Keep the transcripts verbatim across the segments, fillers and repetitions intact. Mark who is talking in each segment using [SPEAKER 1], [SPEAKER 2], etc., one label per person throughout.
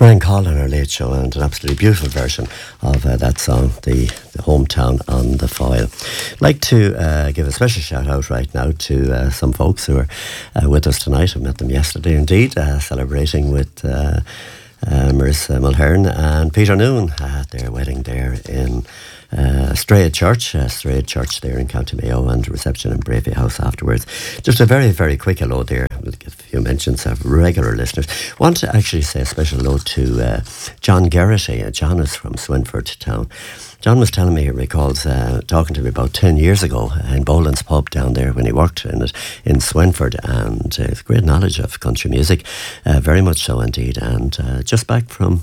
[SPEAKER 1] Brian Call on our Late Show, and an absolutely beautiful version of uh, that song, the, the Hometown on the Foyle. I'd like to uh, give a special shout out right now to uh, some folks who are uh, with us tonight. I met them yesterday indeed, uh, celebrating with uh, uh, Marissa Mulhern and Peter Noon at their wedding there in Uh, Strayed Church, uh, Strayed Church there in County Mayo, and reception in Bravey House afterwards. Just a very, very quick hello there. We'll get a few mentions of regular listeners. Want to actually say a special hello to uh, John Garrity. Uh, John is from Swinford town. John was telling me he recalls uh, talking to me about ten years ago in Boland's pub down there when he worked in it in Swinford, and uh, great knowledge of country music, uh, very much so indeed. And uh, just back from,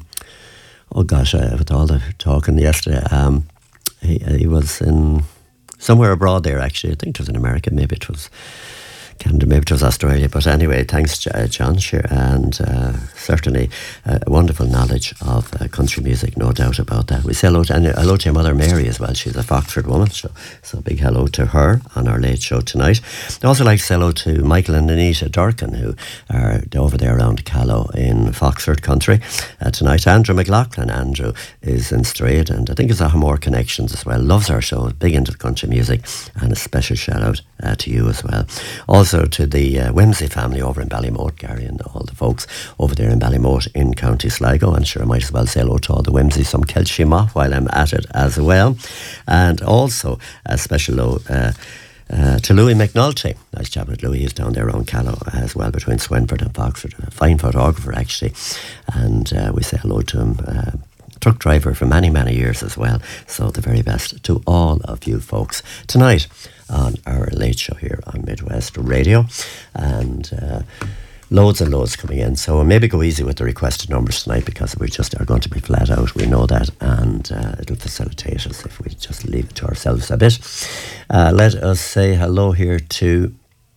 [SPEAKER 1] oh gosh, uh, with all the talking yesterday, um, He, he was in somewhere abroad there, actually. I think it was in America, maybe it was Canada, maybe it was Australia. But anyway, thanks, uh, John, sure, and uh, certainly uh, a wonderful knowledge of uh, country music, no doubt about that. We say hello to, and hello to your mother, Mary, as well. She's a Foxford woman, so, so big hello to her on our Late Show tonight. I'd also like to say hello to Michael and Anita Durkin, who are over there around Callow in Foxford country uh, tonight. Andrew McLaughlin, Andrew is in Strayed, and I think he's a more connections as well. Loves our show, big into country music, and a special shout out uh, to you as well. Also Also to the uh, Wimsey family over in Ballymote, Gary, and all the folks over there in Ballymote in County Sligo. And sure, I might as well say hello to all the Wimsey, some Kelshima while I'm at it as well. And also a special hello uh, uh, to Louis McNulty. Nice chat with Louis. He's down there around Callow as well, between Swinford and Foxford. A fine photographer, actually. And uh, we say hello to him. Uh, truck driver for many, many years as well. So the very best to all of you folks tonight on our Late Show here on Midwest Radio. And uh, loads and loads coming in. So maybe go easy with the requested numbers tonight, because we just are going to be flat out. We know that, and uh, it'll facilitate us if we just leave it to ourselves a bit. Uh, let us say hello here to...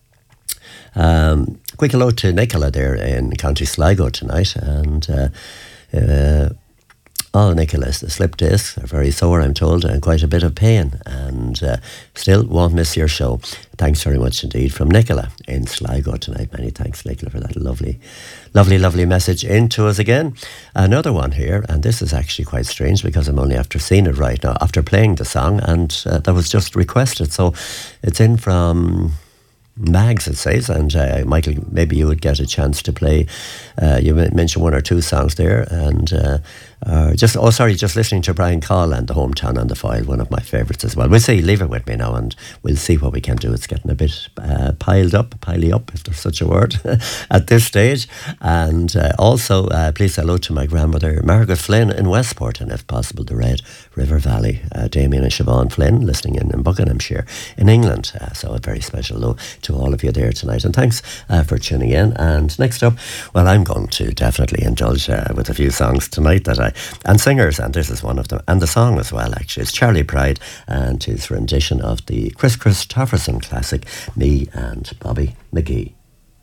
[SPEAKER 1] Um, quick hello to Nicola there in County Sligo tonight. And... Uh, uh, Oh, Nicholas, the slip discs are very sore, I'm told, and quite a bit of pain, and uh, still won't miss your show. Thanks very much indeed from Nicola in Sligo tonight. Many thanks, Nicola, for that lovely, lovely, lovely message in to us again. Another one here, and this is actually quite strange because I'm only after seeing it right now, after playing the song, and uh, that was just requested. So it's in from... Mags, it says, and uh, Michael, maybe you would get a chance to play. Uh, you mentioned one or two songs there, and uh, uh, just oh, sorry, just listening to Brian Call and the Hometown on the Foyle, one of my favourites as well. We'll say leave it with me now, and we'll see what we can do. It's getting a bit uh, piled up, piley up, if there's such a word, at this stage. And uh, also, uh, please hello to my grandmother Margaret Flynn in Westport, and if possible, the Red River Valley. Uh, Damien and Siobhan Flynn listening in in Buckinghamshire in England. Uh, so a very special hello to all of you there tonight, and thanks uh, for tuning in. And next up, well, I'm going to definitely indulge uh, with a few songs tonight that I and singers, and this is one of them, and the song as well, actually. It's Charlie Pride and his rendition of the Chris Christopherson classic Me and Bobby McGee.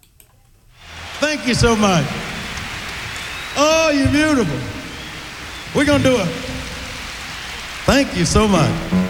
[SPEAKER 2] Thank you so much. Oh, you're beautiful. We're gonna do it. Thank you so much.